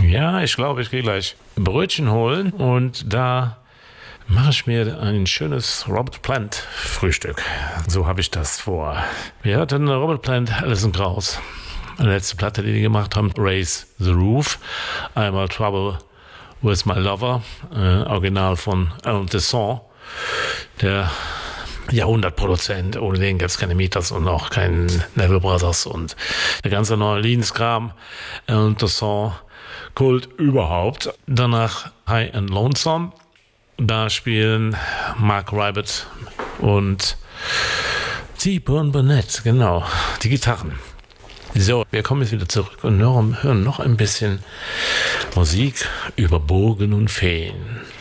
Ja, ich glaube, ich gehe gleich Brötchen holen und da mache ich mir ein schönes Robert Plant Frühstück. So habe ich das vor. Wir hörten Robert Plant, Alison Krauss. Die letzte Platte, die gemacht haben, Raise the Roof. Einmal Trouble with My Lover, Original von Alain Tesson, der Jahrhundertproduzent. Ohne den gäbe es keine Meters und auch keinen Neville Brothers und der ganze New Orleans-Kram. Alain Tesson, Kult überhaupt. Danach High and Lonesome. Da spielen Mark Ribot und T-Bone Burnett, genau, die Gitarren. So, wir kommen jetzt wieder zurück und hören noch ein bisschen Musik über Burgen und Feen.